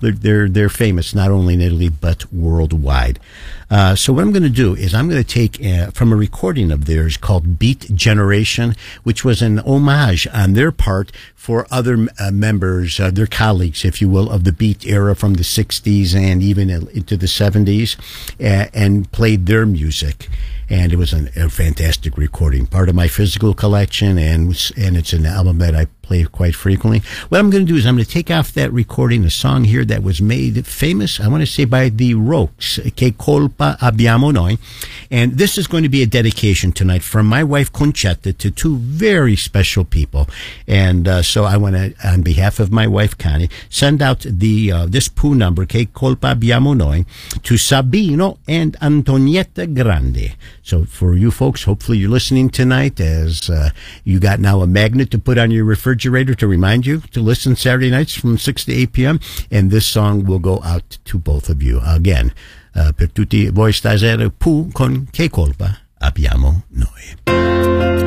they're famous not only in Italy but worldwide. So what I'm going to do is I'm going to take from a recording of theirs called Beat Generation, which was an homage on their part for other members, their colleagues, if you will, of the Beat era from the 60s and even into the 70s, and played their music. And it was a fantastic recording, part of my physical collection, and it's an album that I play quite frequently. What I'm going to do is I'm going to take off that recording, a song here that was made famous, I want to say, by the Rokes, Che Colpa Abbiamo Noi. And this is going to be a dedication tonight from my wife Concetta to two very special people. And so I want to, on behalf of my wife Connie, send out this Pooh number, Che Colpa Abbiamo Noi, to Sabino and Antonietta Grande. So for you folks, hopefully you're listening tonight, as you got now a magnet to put on your refrigerator to remind you to listen Saturday nights from 6 to 8 p.m. And this song will go out to both of you. Again, per tutti voi stasera, Pooh con Che Colpa Abbiamo Noi.